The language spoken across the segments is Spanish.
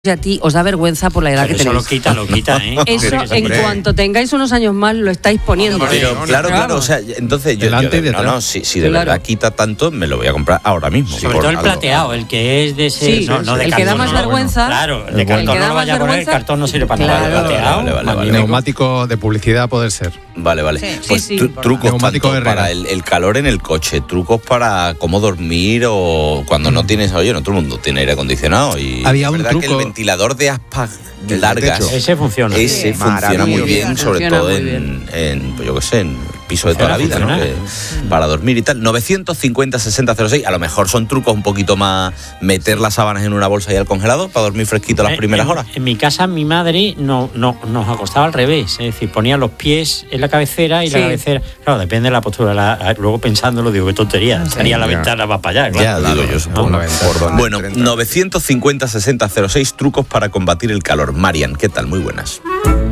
a ti os da vergüenza por la edad pero que tenéis. Eso lo quita, ¿eh? Eso, en cuanto tengáis unos años más, lo estáis poniendo. Pero claro, o sea, entonces yo si de verdad quita tanto, me lo voy a comprar ahora mismo. Sobre todo el plateado, el que es de ese... Sí, no de el que da más vergüenza. Claro, el de cartón no lo vaya a poner, el cartón no sirve para nada. Vale. Neumático de publicidad poder ser. Vale. Pues Sí. Trucos tanto para el calor en el coche, trucos para cómo dormir o cuando no tienes... Oye, no todo el mundo tiene aire acondicionado y... Había un truco... que el ventilador de aspas largas... Ese funciona. Ese funciona muy bien, sobre todo en pues yo qué sé, en piso de toda la vida, ¿no? Para dormir y tal. 950-6006, a lo mejor son trucos un poquito más meter las sábanas en una bolsa y al congelador para dormir fresquito las primeras horas. En mi casa mi madre nos acostaba al revés, es decir, ponía los pies en la cabecera y la cabecera, claro, depende de la postura. Luego pensándolo digo, qué tontería, estaría la ventana va para allá. Claro. Ya, digo yo, supongo. Bueno, 950-6006, trucos para combatir el calor. Marian, ¿qué tal? Muy buenas.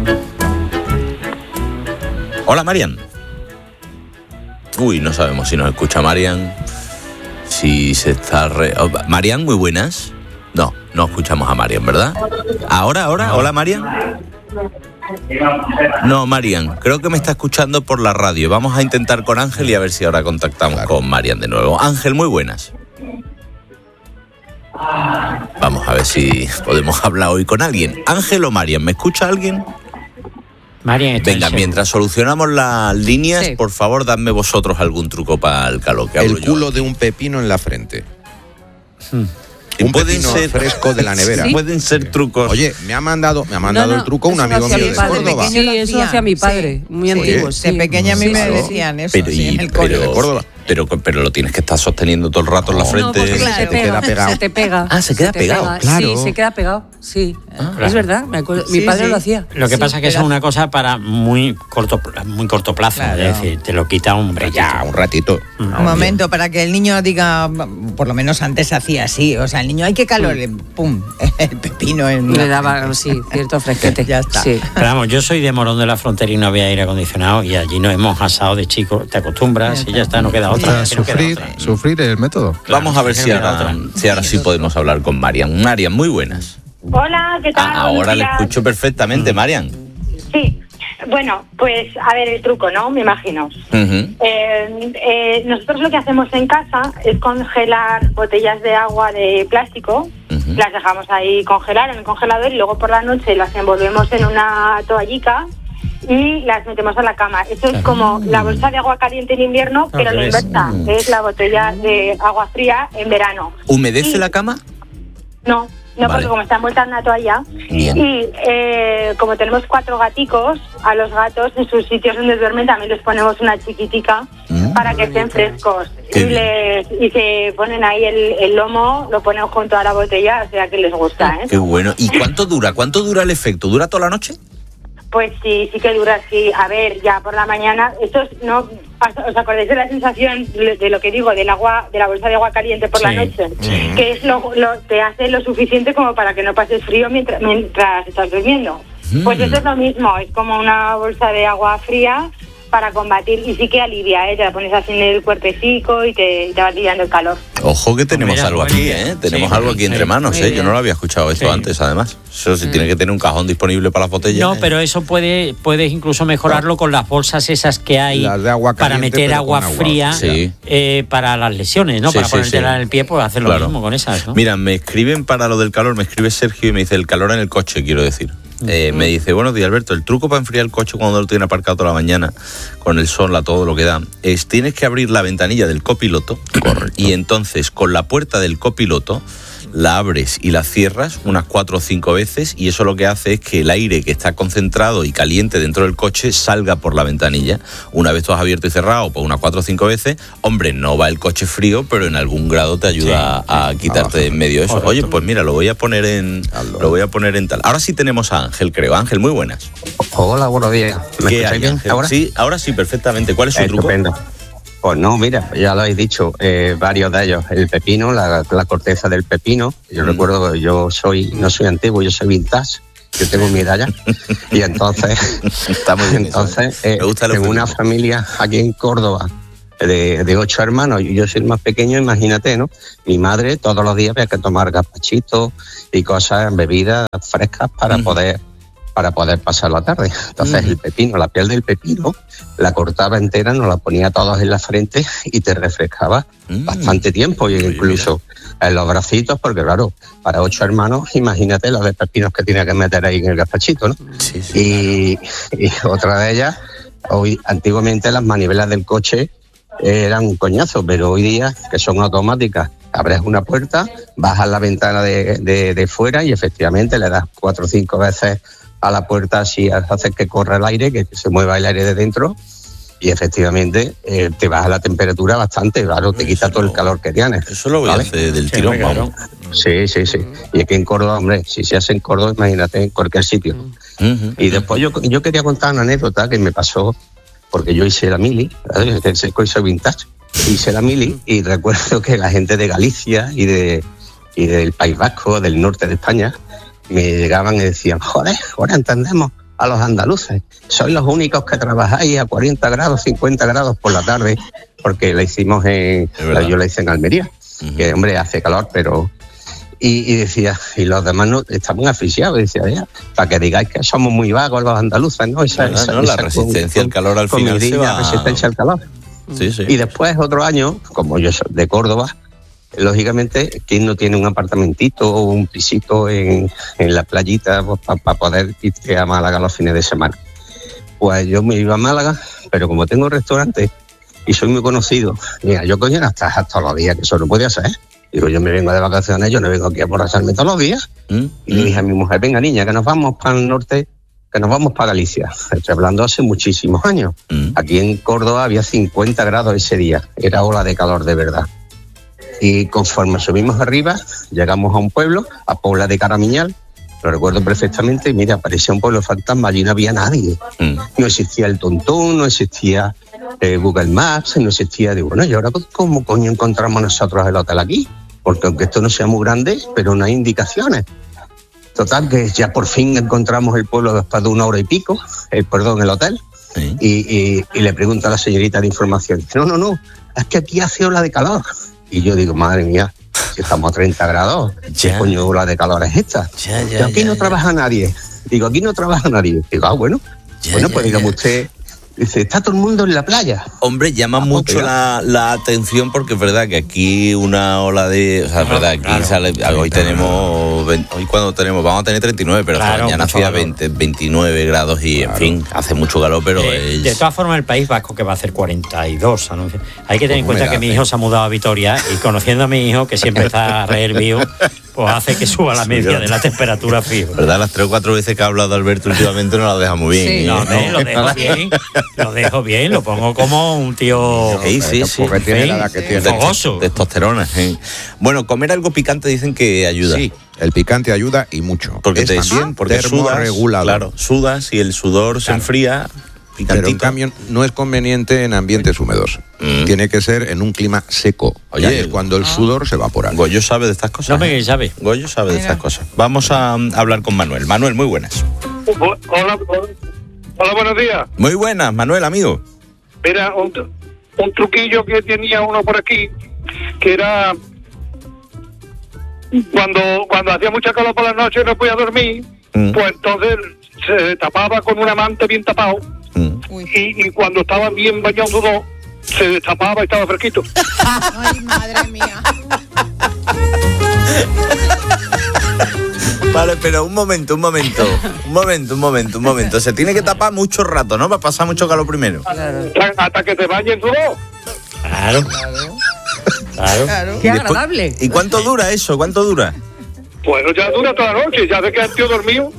Hola, Marian. Uy, no sabemos si nos escucha Marian. Si se está... Marian, muy buenas. No escuchamos a Marian, ¿verdad? ¿Ahora? Hola, Marian. No, Marian, creo que me está escuchando por la radio. Vamos a intentar con Ángel y a ver si ahora contactamos con Marian de nuevo. Ángel, muy buenas. Vamos a ver si podemos hablar hoy con alguien. Ángel o Marian, ¿me escucha alguien? Marian, venga, mientras solucionamos las líneas, por favor, dadme vosotros algún truco para el calor. Que el culo de un pepino en la frente. Un pepino fresco de la nevera. ¿Sí? Pueden ser trucos. Oye, me ha mandado el truco un amigo mío de Córdoba. Sí, eso hacía mi padre, muy antiguo. De pequeña a mí me decían eso. En el cole de Córdoba. Pero lo tienes que estar sosteniendo todo el rato en la frente. No, se te queda pegado. Se te pega. Ah, se queda pegado. Claro. Sí, se queda pegado. Sí. Es verdad. Mi padre lo hacía. Lo que pasa es que es una cosa para muy corto plazo. Claro. Es decir, te lo quita un ratito. Un momento, para que el niño diga, por lo menos antes se hacía así. O sea, el niño, ¡ay, qué calor! ¡Pum! El pepino en le daba, cierto fresquete. Ya está. Sí. Pero vamos, yo soy de Morón de la Frontera y no había aire acondicionado y allí nos hemos asado de chicos. Te acostumbras y ya está, no queda otra. Sufrir el método. Claro, vamos a ver si ahora sí podemos hablar con Marian. Marian, muy buenas. Hola, ¿qué tal? Ahora le escucho perfectamente, Marian. Sí, bueno, pues a ver el truco, ¿no? Me imagino. Nosotros lo que hacemos en casa es congelar botellas de agua de plástico, las dejamos ahí congelar en el congelador y luego por la noche las envolvemos en una toallica y las metemos a la cama. Eso es como la bolsa de agua caliente en invierno, pero la inversa, es la botella de agua fría en verano. ¿Humedece la cama? No, porque como está envuelta en una toalla. Bien. Y como tenemos 4 gaticos, a los gatos en sus sitios donde duermen también les ponemos una chiquitica para que estén frescos. Y se ponen ahí el lomo, lo ponen junto a la botella, o sea que les gusta, ¿eh? Qué bueno. ¿Y cuánto dura? ¿Cuánto dura el efecto? ¿Dura toda la noche? Pues sí que dura así. A ver, ya por la mañana, ¿os acordáis de la sensación de lo que digo, del agua, de la bolsa de agua caliente por la noche? Que es te hace lo suficiente como para que no pases frío mientras estás durmiendo. Pues eso es lo mismo, es como una bolsa de agua fría para combatir, y sí que alivia, te la pones así en el cuerpecico y te va aliviando el calor. Ojo que tenemos algo aquí, tenemos algo aquí entre manos, yo no lo había escuchado esto antes, además. Eso sí tiene que tener un cajón disponible para las botellas. No, pero eso puedes incluso mejorarlo con las bolsas esas que hay de agua caliente, para meter agua fría para las lesiones, ¿no? Para ponértela en el pie, pues hacer lo mismo con esas, ¿no? Mira, me escriben para lo del calor, me escribe Sergio y me dice, el calor en el coche, quiero decir. Me dice, buenos días, Alberto, el truco para enfriar el coche cuando lo tiene aparcado toda la mañana, con el sol, a todo lo que da, es tienes que abrir la ventanilla del copiloto. Correcto. Y entonces con la puerta del copiloto la abres y la cierras unas 4 o 5 veces y eso lo que hace es que el aire que está concentrado y caliente dentro del coche salga por la ventanilla. Una vez tú has abierto y cerrado, pues unas 4 o 5 veces, hombre, no va el coche frío, pero en algún grado te ayuda a quitarte de en medio eso. Correcto. Oye, pues mira, lo voy a poner en tal. Ahora sí tenemos a Ángel, creo. Ángel, muy buenas. Hola, buenos días. ¿Me escucháis bien ahora? Sí, ahora sí, perfectamente. ¿Cuál es su truco? Estupendo. Pues no, mira, ya lo habéis dicho, varios de ellos. El pepino, la corteza del pepino. Yo recuerdo que no soy antiguo, yo soy vintage. Yo tengo mi edad ya. Y entonces, está muy bien, en una familia aquí en Córdoba de 8 hermanos, y yo soy el más pequeño, imagínate, ¿no? Mi madre todos los días había que tomar gazpachitos y cosas, bebidas frescas para poder pasar la tarde. Entonces el pepino, la piel del pepino, la cortaba entera, nos la ponía todos en la frente y te refrescaba bastante tiempo, y incluso en los bracitos, porque claro, para 8 hermanos, imagínate los de pepinos que tenía que meter ahí en el gazpachito, ¿no? Sí. Y otra de ellas, antiguamente las manivelas del coche eran un coñazo, pero hoy día, que son automáticas, abres una puerta, bajas la ventana de fuera y efectivamente le das 4 o 5 veces a la puerta, así haces que corra el aire, que se mueva el aire de dentro, y efectivamente te baja la temperatura bastante, claro, te quita todo el calor que tienes. Eso lo voy a hacer del tirón, claro. Sí. Y aquí en Córdoba, hombre, si se hace en Córdoba, imagínate en cualquier sitio. Y después yo quería contar una anécdota que me pasó, porque yo hice la mili, soy vintage, hice la mili, y recuerdo que la gente de Galicia y del País Vasco, del norte de España, me llegaban y decían, joder, ahora entendemos a los andaluces, sois los únicos que trabajáis a 40 grados, 50 grados por la tarde, porque la hicimos yo la hice en Almería, que hombre, hace calor, pero... Y decía, y los demás no, estamos asfixiados, decía, ya, para que digáis que somos muy vagos los andaluces, ¿no? La resistencia al calor al final se va... resistencia al calor. Sí. Y después, otro año, como yo soy de Córdoba, lógicamente, ¿quién no tiene un apartamentito o un pisito en la playita para poder irte a Málaga los fines de semana? Pues yo me iba a Málaga, pero como tengo restaurante y soy muy conocido, mira, yo cogía hasta los días, que eso no podía ser. Digo, yo me vengo de vacaciones, yo no vengo aquí a emborracharme todos los días. Y le dije a mi mujer, venga niña, que nos vamos para el norte, que nos vamos para Galicia. Estoy hablando hace muchísimos años. Aquí en Córdoba había 50 grados ese día, era ola de calor de verdad. Y conforme subimos arriba, llegamos a un pueblo, a Pobla de Caramiñal, lo recuerdo perfectamente, y mira, parecía un pueblo fantasma, allí no había nadie. No existía el Tontón, no existía Google Maps, no existía... Digo, bueno, ¿y ahora cómo coño encontramos nosotros el hotel aquí? Porque aunque esto no sea muy grande, pero no hay indicaciones. Total, que ya por fin encontramos el pueblo después de 1 hora y pico, el hotel, y le pregunto a la señorita de información, no, es que aquí hace ola de calor. Y yo digo, madre mía, si estamos a 30 grados, ¿qué coño ola de calor es esta? Aquí no trabaja nadie. Digo, aquí no trabaja nadie. Digo, bueno, pues dígame usted... Dice, está todo el mundo en la playa. Hombre, llama mucho la atención, porque es verdad que aquí una ola de... O sea, es verdad, aquí sale... Hoy tenemos... Hoy cuando tenemos... Vamos a tener 39, pero esta mañana hacía 29 grados y, en fin, hace mucho calor, pero de todas formas, el País Vasco, que va a hacer 42. Hay que tener en cuenta que mi hijo se ha mudado a Vitoria, y conociendo a mi hijo, que siempre está re mío, pues hace que suba la media de la temperatura fijo. ¿Verdad? Las 3 o 4 veces que ha hablado Alberto últimamente no la deja muy bien. Sí, lo dejo bien. Lo dejo bien, lo pongo como un tío... Sí. Porque tiene la edad que tiene. Fogoso. Testosterona. Bueno, comer algo picante dicen que ayuda. Sí, el picante ayuda y mucho. Porque porque termorregulador. Claro, sudas y el sudor se enfría. Picantito. Pero en cambio no es conveniente en ambientes húmedos. Tiene que ser en un clima seco. Oye, es cuando el sudor se evapora. Goyo sabe de estas cosas. No me sabe. Goyo sabe de estas cosas. Vamos a hablar con Manuel. Manuel, muy buenas. Hola, buenos días. Muy buenas, Manuel, amigo. Mira, un truquillo que tenía uno por aquí, que era cuando hacía mucha calor por la noche y no podía dormir, pues entonces se tapaba con una manta bien tapado, y cuando estaba bien bañado en sudor, se destapaba y estaba fresquito. Ay, madre mía. Vale, pero un momento. Se tiene que tapar mucho rato, ¿no? Para pasar mucho calor primero. Claro. Hasta que se bañe en sudor. Claro. Qué agradable. ¿Y cuánto dura eso? ¿Cuánto dura? Pues ya dura toda la noche, ya se queda el tío dormido.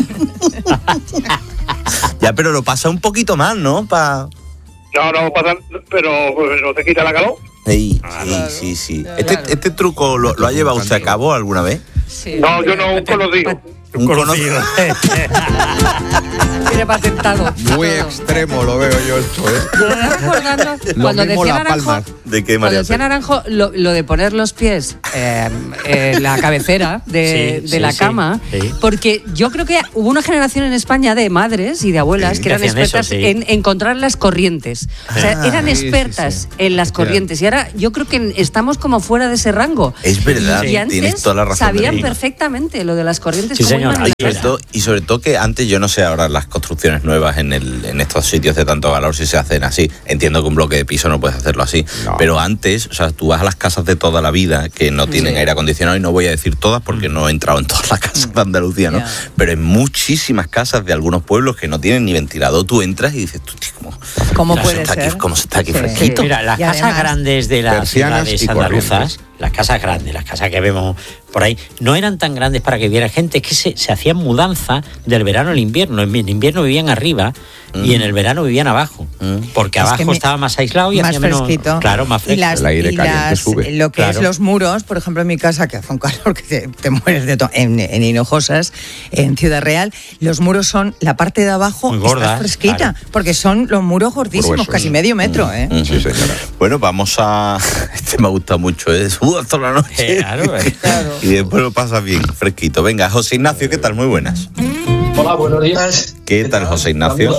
Ya, pero lo pasa un poquito más, ¿no? No pasa, pero no te quita la calor. Sí. Este truco lo ha llevado usted a cabo alguna vez. Sí. No, yo no, un conocido. Un conocido. tiene patentado. Muy extremo lo veo yo esto, ¿eh? Me estoy recordando cuando decía Naranjo, ¿De qué, cuando María? decía Naranjo lo de poner los pies en la cabecera de la cama, porque yo creo que hubo una generación en España de madres y de abuelas que eran expertas en encontrar las corrientes. O sea, eran expertas en las corrientes y ahora yo creo que estamos como fuera de ese rango. Es verdad, y antes tienes toda la razón. sabían perfectamente lo de las corrientes. Sí, señor. Y sobre todo que antes, yo no sé ahora las construcciones nuevas en estos sitios de tanto valor si se hacen así. Entiendo que un bloque de piso no puedes hacerlo así. No. Pero antes, o sea, tú vas a las casas de toda la vida que no tienen aire acondicionado, y no voy a decir todas porque no he entrado en todas las casas de Andalucía, ¿no? Pero en muchísimas casas de algunos pueblos que no tienen ni ventilador, tú entras y dices, tú, tío, ¿cómo puede ser? ¿Cómo se está aquí fresquito? Mira, las casas grandes de las ciudades andaluzas, las casas grandes, las casas que vemos por ahí, no eran tan grandes para que viera gente, es que se hacían mudanza del verano al invierno. En invierno vivían arriba y en el verano vivían abajo, porque abajo estaba más aislado y más hacía menos, fresquito. claro, más fresco. El aire caliente sube. Lo que es los muros, por ejemplo, en mi casa, que hace un calor que te mueres de todo, en Hinojosas, en Ciudad Real, los muros son, la parte de abajo muy gorda, está fresquita, porque son los muros gordísimos, casi medio metro, ¿eh? Sí, señora. Bueno, vamos a... Este me ha gustado mucho, ¿eh? Sudas toda la noche. Claro. Y después lo pasas bien, fresquito. Venga, José Ignacio, ¿qué tal? Muy buenas. Hola, buenos días. ¿Qué tal, José Ignacio?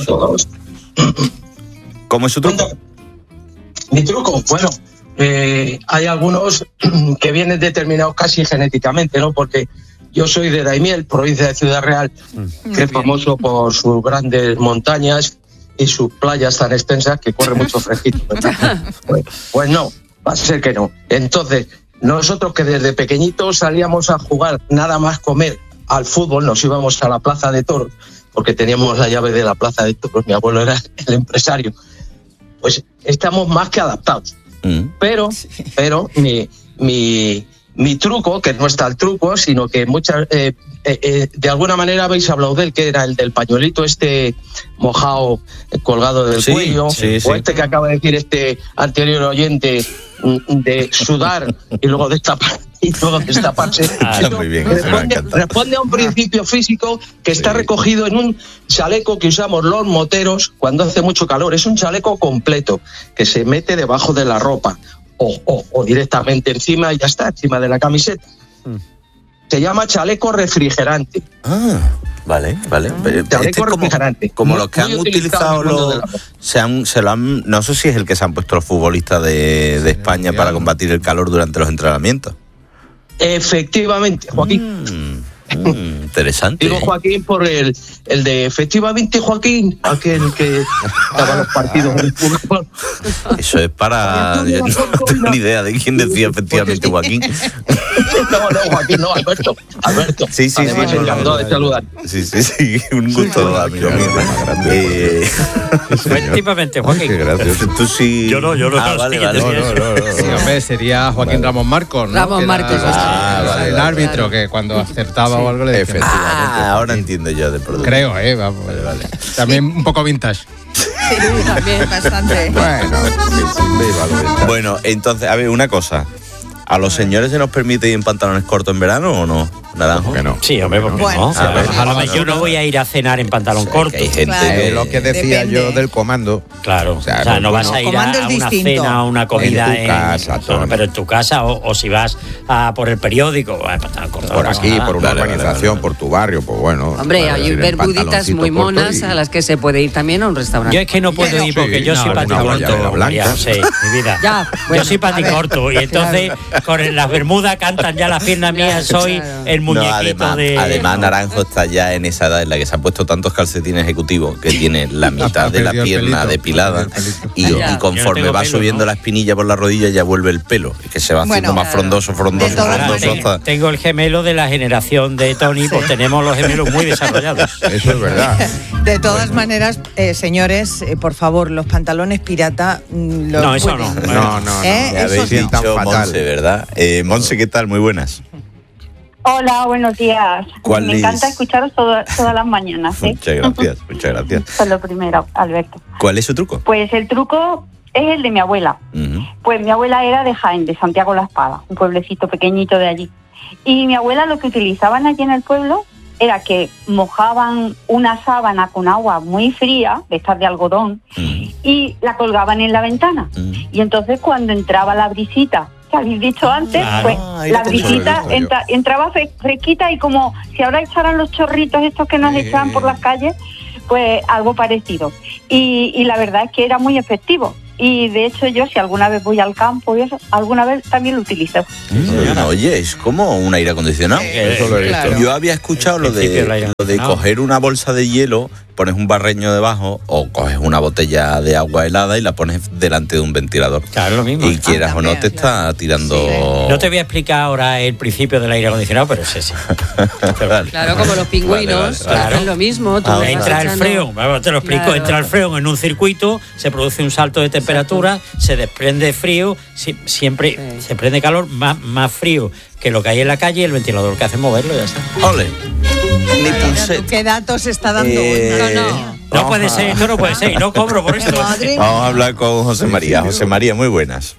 ¿Cómo es su truco? Mi truco, bueno, hay algunos que vienen determinados casi genéticamente, ¿no? Porque yo soy de Daimiel, provincia de Ciudad Real, que es famoso por sus grandes montañas y sus playas tan extensas que corre mucho fresquito. Pues no, va a ser que no. Entonces, nosotros que desde pequeñitos salíamos a jugar, nada más comer al fútbol, nos íbamos a la plaza de toros, porque teníamos la llave de la plaza de toros, mi abuelo era el empresario, pues estamos más que adaptados. Pero mi truco, que no está el truco, sino que muchas de alguna manera habéis hablado de él, que era el del pañuelito mojado, colgado del cuello, o este que acaba de decir este anterior oyente, de sudar y luego destaparse. Muy bien, responde a un principio físico que está recogido en un chaleco que usamos los moteros cuando hace mucho calor. Es un chaleco completo que se mete debajo de la ropa o directamente encima y ya está, encima de la camiseta. Se llama chaleco refrigerante. Vale. Chaleco refrigerante. Como los que han utilizado no sé si es el que se han puesto los futbolistas de España para combatir el calor durante los entrenamientos. Efectivamente, Joaquín. Interesante. Digo Joaquín por el de efectivamente Joaquín, aquel que daba los partidos del fútbol. Eso es para... Yo no tengo ni idea de quién decía efectivamente Joaquín. No, Joaquín, no, Alberto. Sí. Además, encantado de saludar. Sí, un gusto, amigo mío. Efectivamente, Joaquín. Gracias. Tú sí... Yo no. Vale. Sí, hombre, sería Joaquín Ramos Marcos, ¿no? Ramos Marcos. El árbitro que cuando acertaba o algo le decía. Ahora entiendo yo de producto. Creo, vamos. Vale. También un poco vintage. Sí, también, bastante. Bueno, entonces, a ver, una cosa. ¿A los señores se nos permite ir en pantalones cortos en verano o no? Naranjo. Que no. Sí, hombre, ¿por qué no? Yo no voy a ir a cenar en pantalón corto. Hay gente lo que decía yo del comando. Claro, o sea, no vas a ir a una cena o una comida en tu casa, pero en tu casa o si vas a por el periódico, pantalón corto. Por aquí, por una organización, por tu barrio, pues bueno. Hombre, hay bermuditas muy monas a las que se puede ir también a un restaurante. Yo es que no puedo ir porque yo soy paticorto, María, sí, mi vida. Yo soy paticorto y entonces con las bermudas cantan ya las piernas mías, soy el muñequito además, Naranjo está ya en esa edad en la que se ha puesto tantos calcetines ejecutivos que tiene la mitad de la pierna depilada y conforme va subiendo la espinilla por la rodilla ya vuelve el pelo, que se va haciendo más frondoso. Tengo el gemelo de la generación de Tony, pues tenemos los gemelos muy desarrollados. Eso es verdad. De todas maneras, señores, por favor, los pantalones pirata... No, eso no. No. Habéis dicho Monse, ¿verdad? Monse, ¿qué tal? Muy buenas. Hola, buenos días. Me encanta escucharos todas las mañanas. Muchas gracias. Eso es lo primero, Alberto. ¿Cuál es su truco? Pues el truco es el de mi abuela. Pues mi abuela era de Jaén, de Santiago la Espada, un pueblecito pequeñito de allí. Y mi abuela lo que utilizaban allí en el pueblo era que mojaban una sábana con agua muy fría, de estas de algodón, y la colgaban en la ventana. Y entonces cuando entraba la brisita, que habéis dicho antes, pues la brisita entraba fresquita, y como si ahora echaran los chorritos estos que nos echan por las calles, pues algo parecido. Y la verdad es que era muy efectivo. Y de hecho yo, si alguna vez voy al campo y eso, alguna vez también lo utilizo. Oye, es como un aire acondicionado. Eso lo he visto. Yo había escuchado lo de coger una bolsa de hielo, pones un barreño debajo, o coges una botella de agua helada y la pones delante de un ventilador. Claro, lo mismo. Y quieras o no, te está tirando... Sí. No te voy a explicar ahora el principio del aire acondicionado, pero sí. Claro, como los pingüinos, claro. Es lo mismo. Entra el freón, te lo explico, claro. Entra el freón en un circuito, se produce un salto de temperatura, se desprende frío, siempre se prende calor, más frío que lo que hay en la calle, y el ventilador que hace es moverlo y ya está. ¡Ole! ¿Qué datos está dando? No puede ser, esto no puede ser, y no cobro por esto. Vamos a hablar con José María. José María, muy buenas.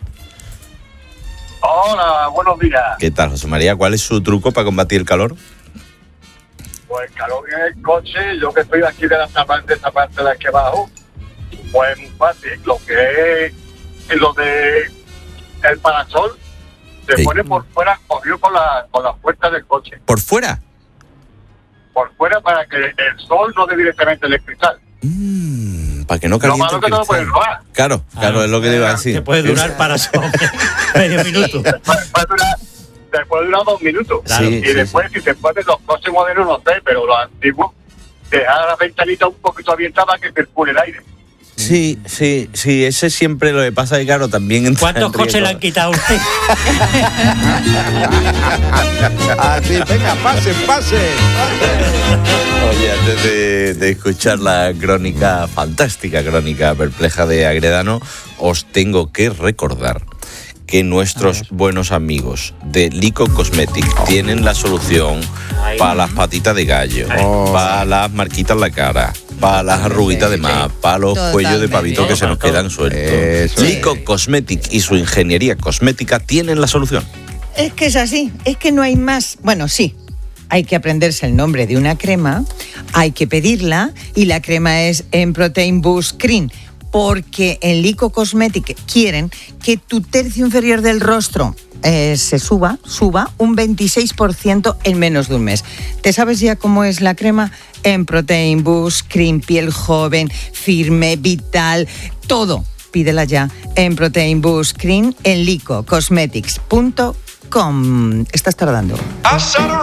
Hola, buenos días. ¿Qué tal, José María? ¿Cuál es su truco para combatir el calor? Pues el calor en el coche, yo que estoy aquí de esta parte de la que bajo, pues muy fácil. Lo que es lo de el parasol se pone por fuera, cogido con las puertas del coche. ¿Por fuera? Por fuera, para que el sol no dé directamente en el cristal. Para que no caliente. Lo malo que no lo puedes robar. Claro, es lo que te iba a decir. Te puede durar parasol medio minuto. Te puede durar 2 minutos. Claro, y después, si se puede, los coches modernos no sé, pero los antiguos, dejar la ventanita un poquito abierta para que circule el aire. Sí, ese siempre lo que pasa es, claro, también entra. ¿Cuántos coches le han quitado a usted? Así, venga, pase. Oye, antes de escuchar la fantástica crónica perpleja de Agredano, os tengo que recordar que nuestros buenos amigos de Lico Cosmetic tienen la solución para las patitas de gallo, para las marquitas en la cara, para las arruguitas de más, para los cuellos de pavito que se nos quedan sueltos. Lico Cosmetic y su ingeniería cosmética tienen la solución. Es que es así, es que no hay más. Bueno, sí, hay que aprenderse el nombre de una crema, hay que pedirla, y la crema es Emprotein Boost Cream, porque en Lico Cosmetic quieren que tu tercio inferior del rostro se suba un 26% en menos de un mes. ¿Te sabes ya cómo es la crema? Emprotein Boost Cream, piel joven, firme, vital, todo. Pídela ya. Emprotein Boost Cream en licocosmetics.com. Estás tardando.